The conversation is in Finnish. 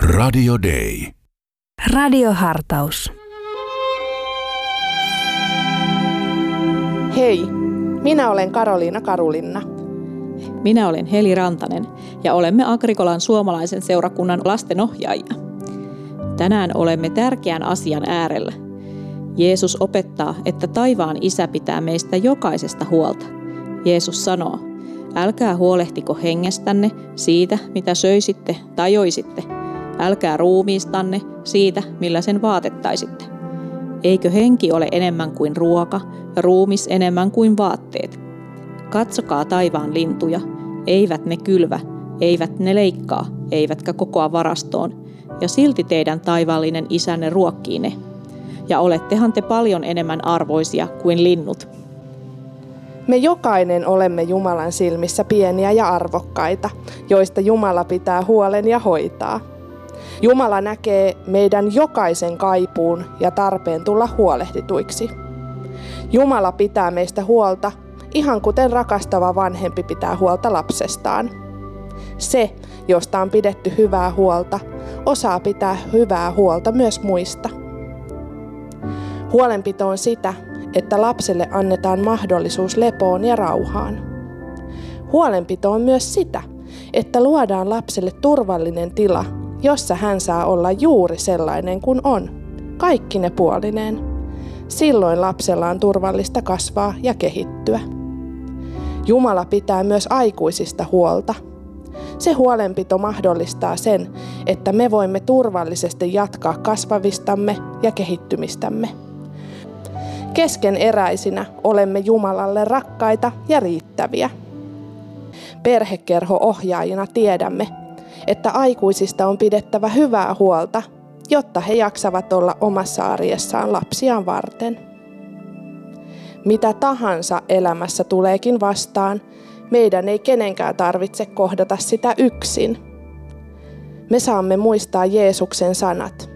Radio Day. Radiohartaus. Hei, minä olen Karoliina Karulinna. Minä olen Heli Rantanen ja olemme Agrikolan suomalaisen seurakunnan lastenohjaajia. Tänään olemme tärkeän asian äärellä. Jeesus opettaa, että taivaan Isä pitää meistä jokaisesta huolta. Jeesus sanoo, älkää huolehtiko hengestänne siitä, mitä söisitte tai joisitte. Älkää ruumiistanne siitä, millä sen vaatettaisitte. Eikö henki ole enemmän kuin ruoka ja ruumis enemmän kuin vaatteet? Katsokaa taivaan lintuja, eivät ne kylvä, eivät ne leikkaa, eivätkä kokoa varastoon, ja silti teidän taivaallinen Isänne ruokkii ne. Ja olettehan te paljon enemmän arvoisia kuin linnut. Me jokainen olemme Jumalan silmissä pieniä ja arvokkaita, joista Jumala pitää huolen ja hoitaa. Jumala näkee meidän jokaisen kaipuun ja tarpeen tulla huolehdituiksi. Jumala pitää meistä huolta, ihan kuten rakastava vanhempi pitää huolta lapsestaan. Se, josta on pidetty hyvää huolta, osaa pitää hyvää huolta myös muista. Huolenpito on sitä, että lapselle annetaan mahdollisuus lepoon ja rauhaan. Huolenpito on myös sitä, että luodaan lapselle turvallinen tila, jossa hän saa olla juuri sellainen kuin on, kaikkine puolineen. Silloin lapsella on turvallista kasvaa ja kehittyä. Jumala pitää myös aikuisista huolta. Se huolenpito mahdollistaa sen, että me voimme turvallisesti jatkaa kasvavistamme ja kehittymistämme. Keskeneräisinä olemme Jumalalle rakkaita ja riittäviä. Perhekerho-ohjaajina tiedämme, että aikuisista on pidettävä hyvää huolta, jotta he jaksavat olla omassa arjessaan lapsiaan varten. Mitä tahansa elämässä tuleekin vastaan, meidän ei kenenkään tarvitse kohdata sitä yksin. Me saamme muistaa Jeesuksen sanat.